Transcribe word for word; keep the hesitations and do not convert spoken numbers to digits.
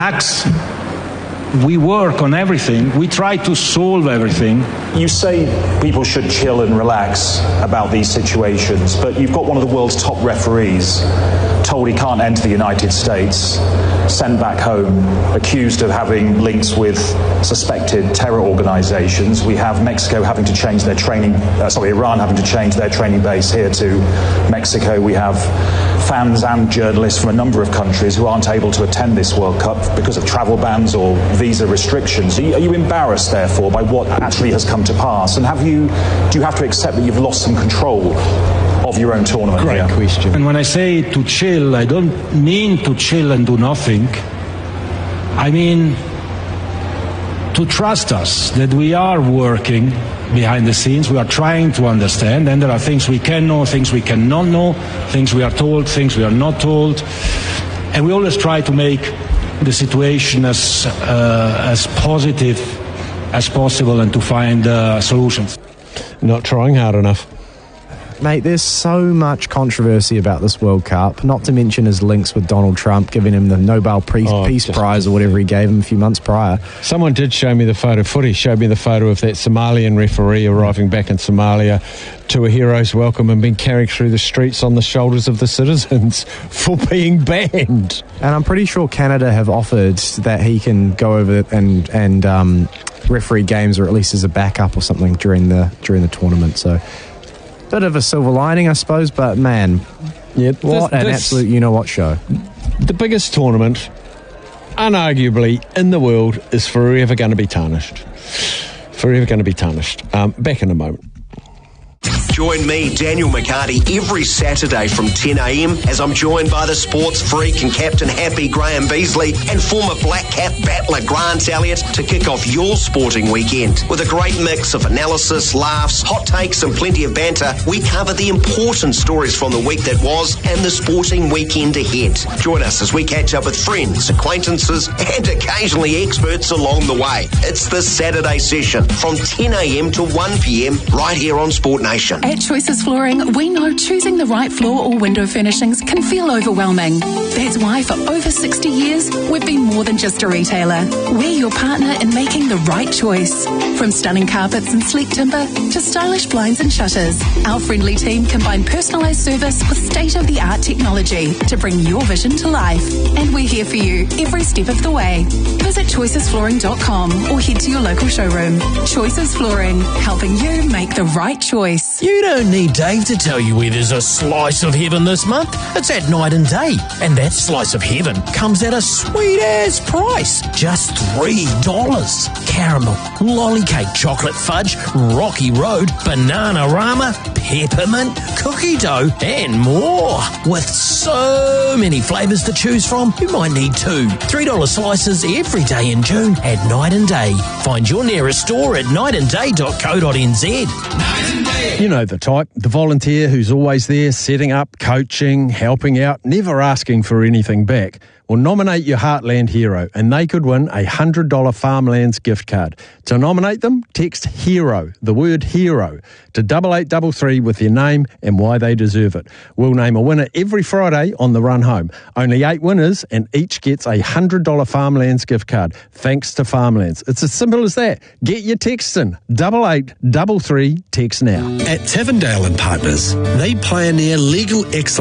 Relax. We work on everything. We try to solve everything. You say people should chill and relax about these situations, but you've got one of the world's top referees told he can't enter the United States, sent back home, accused of having links with suspected terror organizations. We have Mexico having to change their training, uh, sorry, Iran having to change their training base here to Mexico. We have fans and journalists from a number of countries who aren't able to attend this World Cup because of travel bans or visa restrictions. Are you, are you embarrassed, therefore, by what actually has come to pass? And have you, do you have to accept that you've lost some control of your own tournament? Great here? question. And when I say to chill, I don't mean to chill and do nothing. I mean to trust us that we are working behind the scenes. We are trying to understand, and there are things we can know, things we cannot know, things we are told, things we are not told, and we always try to make the situation as uh, as positive as possible and to find uh, solutions. Not trying hard enough. Mate, there's so much controversy about this World Cup, not to mention his links with Donald Trump, giving him the Nobel Peace, oh, Peace Prize or whatever he gave him a few months prior. Someone did show me the photo, Footy showed me the photo of that Somalian referee arriving back in Somalia to a hero's welcome and being carried through the streets on the shoulders of the citizens for being banned. And I'm pretty sure Canada have offered that he can go over and, and um, referee games, or at least as a backup or something during the during the tournament. So bit of a silver lining, I suppose, but man, yeah, what this, an this, absolute you-know-what show. The biggest tournament, unarguably, in the world is forever going to be tarnished. Forever going to be tarnished. Um, back in a moment. Join me, Daniel McCarty, every Saturday from ten a.m. as I'm joined by the sports freak and captain happy Graham Beasley and former Black Cap battler Grant Elliott to kick off your sporting weekend. With a great mix of analysis, laughs, hot takes and plenty of banter, we cover the important stories from the week that was and the sporting weekend ahead. Join us as we catch up with friends, acquaintances and occasionally experts along the way. It's the Saturday session from ten a.m. to one p.m. right here on Sport Nation. At Choices Flooring, we know choosing the right floor or window furnishings can feel overwhelming. That's why for over sixty years, we've been more than just a retailer. We're your partner in making the right choice. From stunning carpets and sleek timber to stylish blinds and shutters, our friendly team combine personalised service with state-of-the-art technology to bring your vision to life. And we're here for you every step of the way. Visit choices flooring dot com or head to your local showroom. Choices Flooring, helping you make the right choice. You don't need Dave to tell you where there's a slice of heaven this month. It's at Night and Day. And that slice of heaven comes at a sweet-ass price. Just three dollars. Caramel, lolly cake, chocolate fudge, Rocky Road, Banana-Rama, peppermint, cookie dough, and more. With so many flavours to choose from, you might need two. three dollar slices every day in June at Night and Day. Find your nearest store at night and day dot co dot n z. You know the type, the volunteer who's always there, setting up, coaching, helping out, never asking for anything back. Well, nominate your Heartland hero and they could win a one hundred dollars Farmlands gift card. To nominate them, text HERO, the word HERO, to double eight double three with their name and why they deserve it. We'll name a winner every Friday on the run home. Only eight winners and each gets a one hundred dollars Farmlands gift card, thanks to Farmlands. It's as simple as that. Get your texts in. double eight double three, text now. At Tavendale and Partners, they pioneer legal excellence